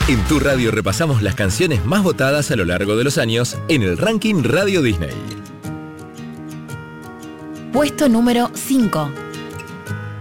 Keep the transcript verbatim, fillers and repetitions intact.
En tu radio repasamos las canciones más votadas a lo largo de los años en el ranking Radio Disney. Puesto número cinco.